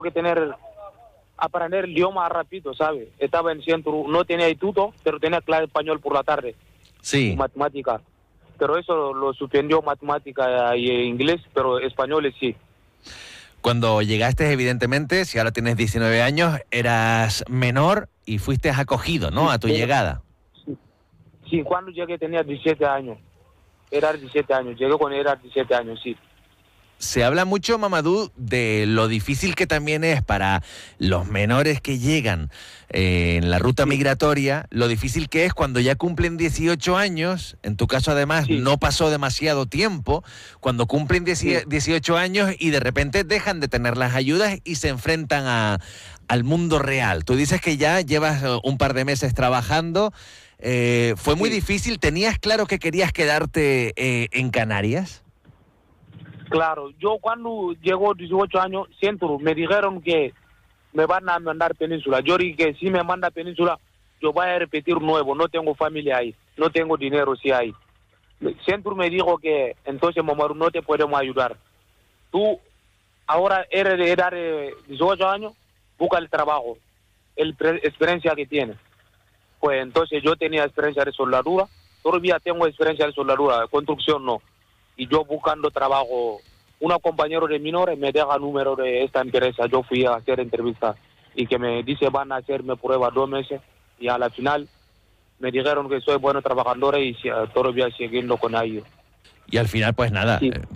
que aprender el idioma rápido, ¿sabes? Estaba en centro, no tenía instituto, pero tenía clase de español por la tarde. Sí. Matemática. Pero eso lo suspendió matemática y inglés, pero español sí. Cuando llegaste, evidentemente, si ahora tienes 19 años, eras menor y fuiste acogido, ¿no? A tu llegada. Sí, cuando llegué tenía 17 años. Era 17 años, llegué cuando era 17 años, sí. Se habla mucho, Mamadou, de lo difícil que también es para los menores que llegan en la ruta migratoria, lo difícil que es cuando ya cumplen 18 años, en tu caso además no pasó demasiado tiempo, cuando cumplen 18 años y de repente dejan de tener las ayudas y se enfrentan al mundo real. Tú dices que ya llevas un par de meses trabajando, ¿fue muy difícil? ¿Tenías claro que querías quedarte en Canarias? Claro, yo cuando llegó 18 años, centro, me dijeron que me van a mandar Península. Yo dije que si me manda Península, yo voy a repetir nuevo, no tengo familia ahí, no tengo dinero si hay. Centro me dijo que entonces, Mamadou, no te podemos ayudar. Tú ahora eres de edad de 18 años, busca el trabajo, experiencia que tienes. Pues entonces yo tenía experiencia de soldadura, todavía tengo experiencia de soldadura, construcción no. Y yo buscando trabajo, una compañera de menores me deja el número de esta empresa, yo fui a hacer entrevista y que me dice van a hacerme prueba 2 meses y a la final me dijeron que soy bueno trabajador y todavía siguiendo con ellos. Y al final, pues nada,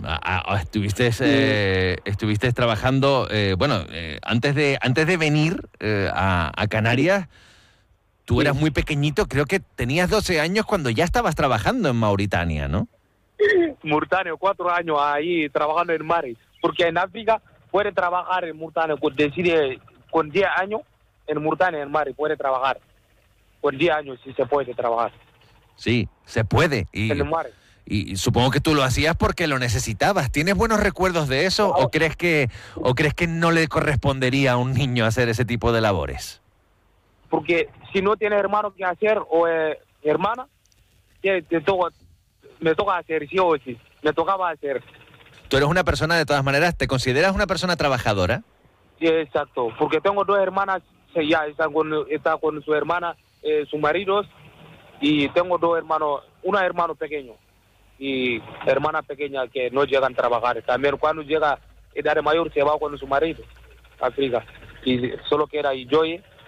estuviste trabajando, antes de venir a Canarias, tú eras muy pequeñito, creo que tenías 12 años cuando ya estabas trabajando en Mauritania, ¿no? Mauritania, 4 años ahí trabajando en mares, porque en África puede trabajar en Mauritania, con 10 años en Mauritania, en mares, puede trabajar. Con 10 años sí se puede trabajar. Sí, se puede. En el mar. Y supongo que tú lo hacías porque lo necesitabas. ¿Tienes buenos recuerdos de eso o crees que no le correspondería a un niño hacer ese tipo de labores? Porque si no tiene hermano que hacer o hermana, me toca hacer sí o sí. Me tocaba hacer. Tú eres una persona, de todas maneras, ¿te consideras una persona trabajadora? Sí, exacto. Porque tengo 2 hermanas, ya está con su hermana, sus maridos, y tengo 2 hermanos, un hermano pequeño y hermana pequeña que no llegan a trabajar. También cuando llega edad mayor se va con su marido a África. Y solo queda yo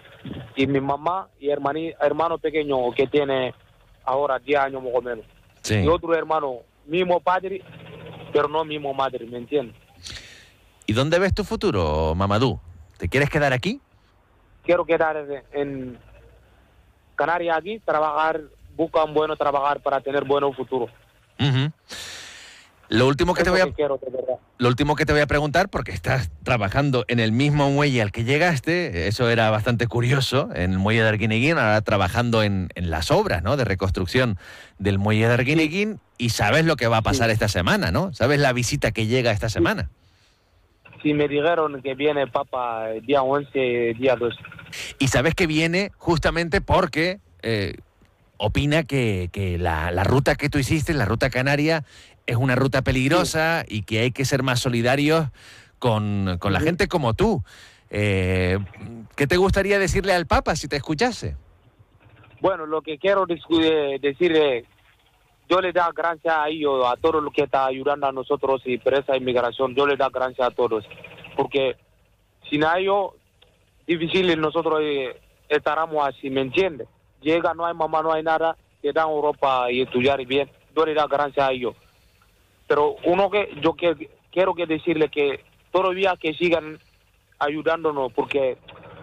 y mi mamá y hermano pequeño que tiene ahora 10 años más o menos. Sí. Y otro hermano, mismo padre, pero no mismo madre, ¿me entiendes? ¿Y dónde ves tu futuro, Mamadou? ¿Te quieres quedar aquí? Quiero quedar en Canarias aquí, buscar un buen trabajar para tener buen futuro. Uh-huh. Lo último que te voy a preguntar, porque estás trabajando en el mismo muelle al que llegaste, eso era bastante curioso, en el muelle de Arguineguín, ahora trabajando en las obras, ¿no?, de reconstrucción del muelle de Arguineguín, y sabes lo que va a pasar esta semana, ¿no? ¿Sabes la visita que llega esta semana? Sí, me dijeron que viene el Papa día 11, día 12. Y sabes que viene justamente porque opina que la ruta que tú hiciste, la ruta canaria, es una ruta peligrosa y que hay que ser más solidarios con la gente como tú. ¿Qué te gustaría decirle al Papa si te escuchase? Bueno, lo que quiero decir yo le da gracias a ellos, a todos los que están ayudando a nosotros y por esa inmigración, yo le da gracias a todos. Porque sin ellos, difícil nosotros estaremos así, ¿me entiendes? Llega, no hay mamá, no hay nada, te dan Europa y estudiar bien, yo le da gracias a ellos. Pero quiero decirle que todavía que sigan ayudándonos, porque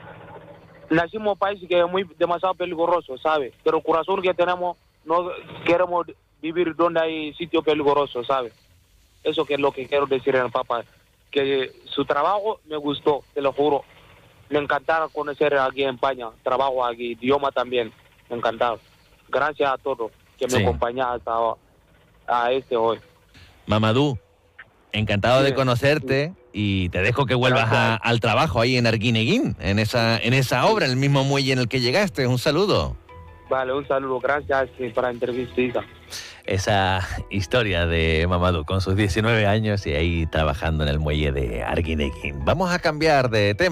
nacimos en un país que es demasiado peligroso, ¿sabes? Pero el corazón que tenemos, no queremos vivir donde hay sitios peligrosos, ¿sabes? Eso que es lo que quiero decir al Papa, que su trabajo me gustó, te lo juro. Me encantaba conocer aquí en España, trabajo aquí, idioma también, me encantaba. Gracias a todos que me acompañaron hasta hoy. Mamadou, encantado de conocerte y te dejo que vuelvas al trabajo ahí en Arguineguín, en esa obra, en el mismo muelle en el que llegaste. Un saludo. Vale, un saludo. Gracias por la entrevista. Esa historia de Mamadou con sus 19 años y ahí trabajando en el muelle de Arguineguín. Vamos a cambiar de tema.